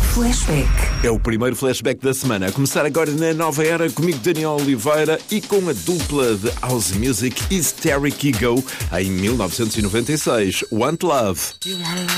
Flashback. É o primeiro flashback da semana. A começar agora na nova era, comigo Daniel Oliveira e com a dupla de House Music Hysteric Ego em 1996, Want Love.